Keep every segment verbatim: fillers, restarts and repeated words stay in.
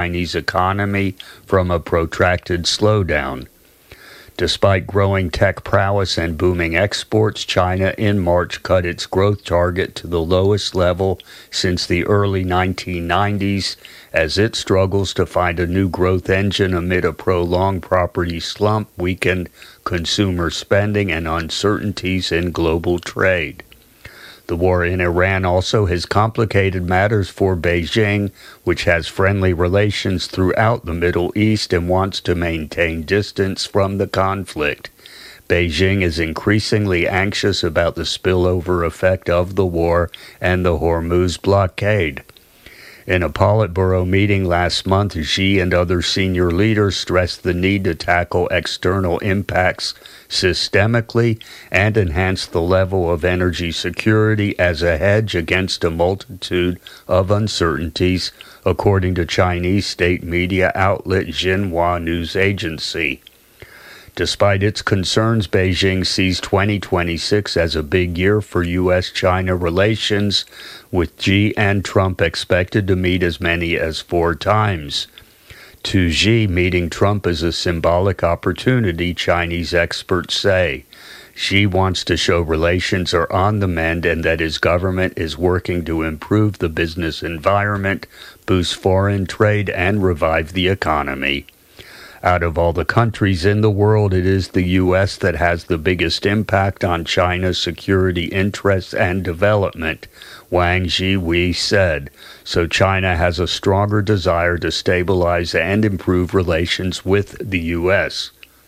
Chinese economy from a protracted slowdown. Despite growing tech prowess and booming exports, China in March cut its growth target to the lowest level since the early nineteen nineties as it struggles to find a new growth engine amid a prolonged property slump, weakened consumer spending, and uncertainties in global trade. The war in Iran also has complicated matters for Beijing, which has friendly relations throughout the Middle East and wants to maintain distance from the conflict. Beijing is increasingly anxious about the spillover effect of the war and the Hormuz blockade. In a Politburo meeting last month, Xi and other senior leaders stressed the need to tackle external impacts systemically and enhance the level of energy security as a hedge against a multitude of uncertainties, according to Chinese state media outlet Xinhua News Agency. Despite its concerns, Beijing sees twenty twenty-six as a big year for U S China relations, with Xi and Trump expected to meet as many as four times. To Xi, meeting Trump is a symbolic opportunity, Chinese experts say. Xi wants to show relations are on the mend and that his government is working to improve the business environment, boost foreign trade, and revive the economy. Out of all the countries in the world, it is the U S that has the biggest impact on China's security interests and development, Wang Zhihui said, so China has a stronger desire to stabilize and improve relations with the U S.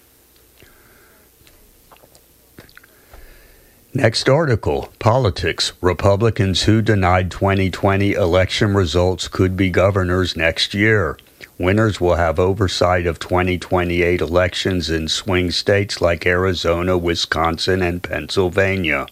Next article, Politics. Republicans who denied twenty twenty election results could be governors next year. Winners will have oversight of twenty twenty-eight elections in swing states like Arizona, Wisconsin, and Pennsylvania.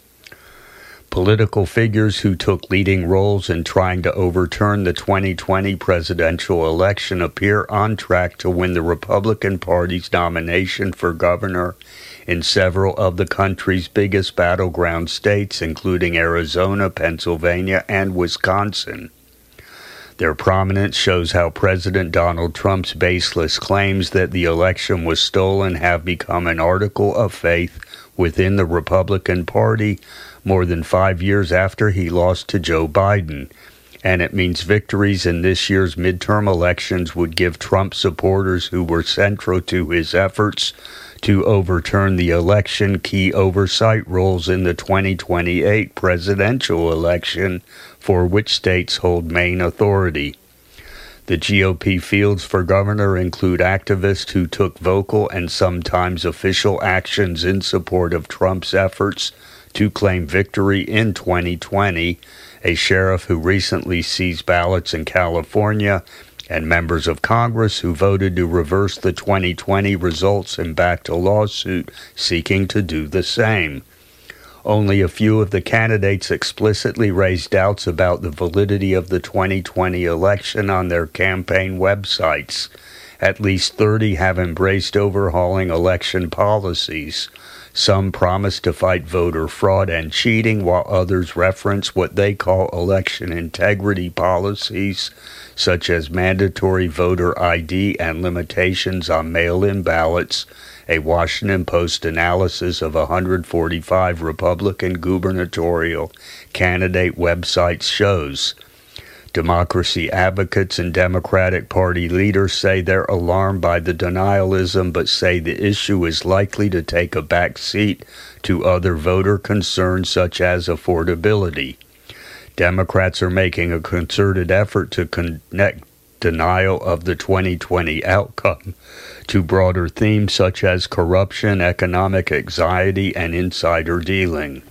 Political figures who took leading roles in trying to overturn the twenty twenty presidential election appear on track to win the Republican Party's nomination for governor in several of the country's biggest battleground states, including Arizona, Pennsylvania, and Wisconsin. Their prominence shows how President Donald Trump's baseless claims that the election was stolen have become an article of faith within the Republican Party more than five years after he lost to Joe Biden. And it means victories in this year's midterm elections would give Trump supporters who were central to his efforts to overturn the election key oversight roles in the twenty twenty-eight presidential election, for which states hold main authority. The G O P fields for governor include activists who took vocal and sometimes official actions in support of Trump's efforts to claim victory in twenty twenty, a sheriff who recently seized ballots in California, and members of Congress who voted to reverse the twenty twenty results and backed a lawsuit seeking to do the same. Only a few of the candidates explicitly raised doubts about the validity of the twenty twenty election on their campaign websites. At least thirty have embraced overhauling election policies. Some promise to fight voter fraud and cheating, while others reference what they call election integrity policies, such as mandatory voter I D and limitations on mail-in ballots. A Washington Post analysis of one hundred forty-five Republican gubernatorial candidate websites shows. Democracy advocates and Democratic Party leaders say they're alarmed by the denialism, but say the issue is likely to take a back seat to other voter concerns such as affordability. Democrats are making a concerted effort to connect denial of the twenty twenty outcome to broader themes such as corruption, economic anxiety, and insider dealing.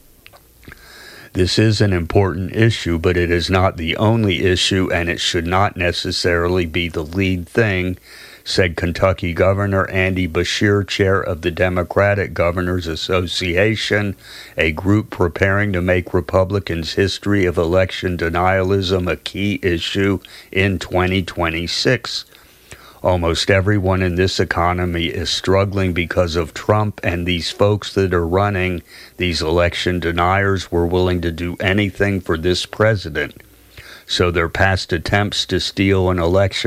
This is an important issue, but it is not the only issue, and it should not necessarily be the lead thing, said Kentucky Governor Andy Beshear, chair of the Democratic Governors Association, a group preparing to make Republicans' history of election denialism a key issue in twenty twenty-six. Almost everyone in this economy is struggling because of Trump, and these folks that are running, these election deniers, were willing to do anything for this president. So their past attempts to steal an election